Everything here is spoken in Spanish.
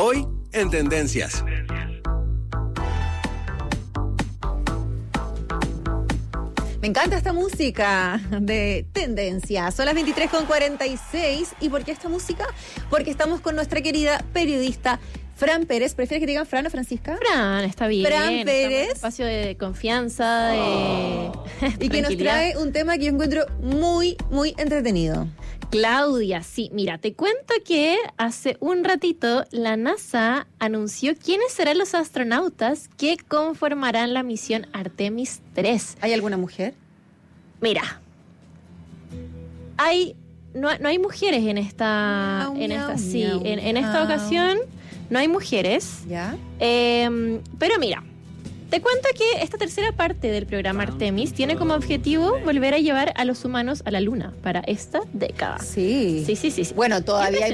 Hoy en Tendencias. Me encanta esta música de Tendencias. Son las 23:46. ¿Y por qué esta música? Porque estamos con nuestra querida periodista Fran Pérez. ¿Prefieres que te digan Fran o Francisca? Fran, está bien. Fran Pérez. Un espacio de confianza, y que nos trae un tema que yo encuentro muy, muy entretenido. Claudia, sí, mira, te cuento que hace un ratito la NASA anunció quiénes serán los astronautas que conformarán la misión Artemis 3. ¿Hay alguna mujer? Mira, no hay mujeres en esta ocasión no hay mujeres. ¿Ya? Pero mira, te cuento que esta tercera parte del programa Artemis tiene como objetivo volver a llevar a los humanos a la Luna para esta década. Sí. Sí. Bueno, todavía hay